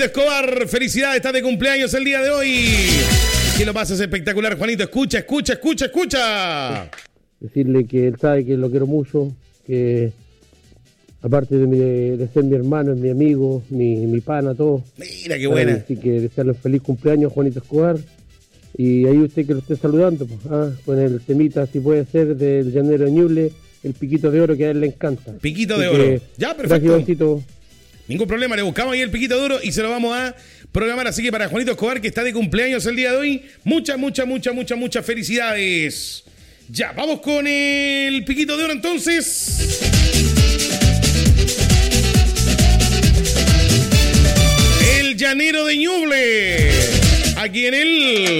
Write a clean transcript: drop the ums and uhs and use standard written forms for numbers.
Juanito Escobar, felicidades, estás de cumpleaños el día de hoy. Que lo pases espectacular, Juanito. Escucha. Decirle que él sabe que lo quiero mucho, que aparte de ser mi hermano, es mi amigo, mi pana, todo. Mira, qué buena. Así que desearle un feliz cumpleaños, Juanito Escobar. Y ahí usted que lo esté saludando, pues, con el temita, si puede ser, del Llanero de Ñuble, el piquito de oro que a él le encanta. Piquito de oro. Ya, perfecto. Gracias, ningún problema, le buscamos ahí el piquito de oro y se lo vamos a programar. Así que para Juanito Escobar, que está de cumpleaños el día de hoy, muchas felicidades. Ya, vamos con el piquito de oro entonces. El Llanero de Ñuble. Aquí en el